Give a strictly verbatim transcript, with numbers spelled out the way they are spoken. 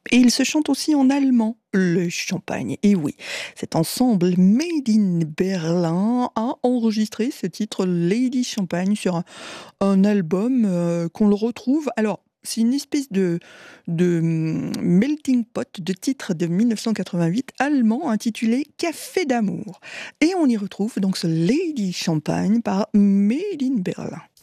Et il se chante aussi en allemand, le champagne. Et oui, cet ensemble Made in Berlin a enregistré ce titre Lady Champagne sur un, un album euh, qu'on le retrouve. Alors, c'est une espèce de, de hum, melting pot de titres de mille neuf cent quatre-vingt-huit allemand intitulé Café d'amour. Et on y retrouve donc ce Lady Champagne par Made in Berlin.